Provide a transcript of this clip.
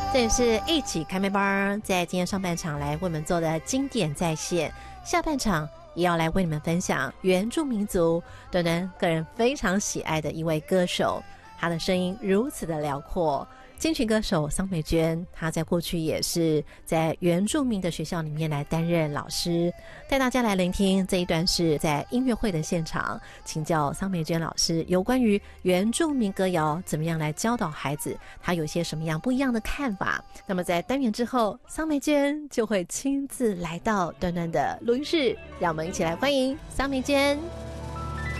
这也是一起开麦班，在今天上半场来为我们做的经典再现，下半场也要来为你们分享原住民族端端个人非常喜爱的一位歌手，他的声音如此的辽阔。金曲歌手桑美娟，她在过去也是在原住民的学校里面来担任老师，带大家来聆听这一段是在音乐会的现场，请教桑美娟老师有关于原住民歌谣怎么样来教导孩子，她有些什么样不一样的看法。那么在单元之后，桑美娟就会亲自来到端端的录音室，让我们一起来欢迎桑美娟。